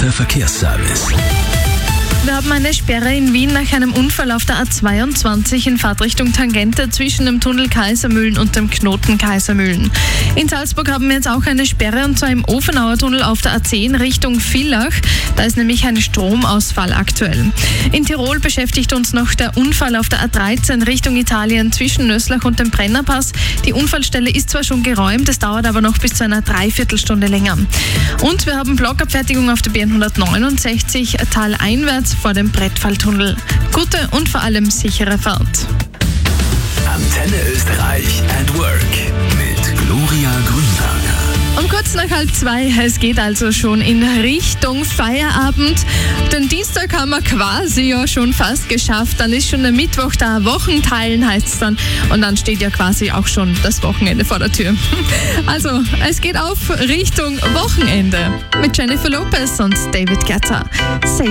Der Verkehrsservice. Wir haben eine Sperre in Wien nach einem Unfall auf der A22 in Fahrtrichtung Tangente zwischen dem Tunnel Kaisermühlen und dem Knoten Kaisermühlen. In Salzburg haben wir jetzt auch eine Sperre, und zwar im Ofenauer Tunnel auf der A10 Richtung Villach. Da ist nämlich ein Stromausfall aktuell. In Tirol beschäftigt uns noch der Unfall auf der A13 Richtung Italien zwischen Nöslach und dem Brennerpass. Die Unfallstelle ist zwar schon geräumt, es dauert aber noch bis zu einer Dreiviertelstunde länger. Und wir haben Blockabfertigung auf der B169 taleinwärts vor dem Brettfalltunnel. Gute und vor allem sichere Fahrt. Antenne Österreich at Work mit Gloria Grünberger. Um kurz nach 1:30, es geht also schon in Richtung Feierabend. Den Dienstag haben wir quasi ja schon fast geschafft. Dann ist schon der Mittwoch da, Wochenteilen heißt es dann. Und dann steht ja quasi auch schon das Wochenende vor der Tür. Also, es geht auf Richtung Wochenende mit Jennifer Lopez und David Guetta.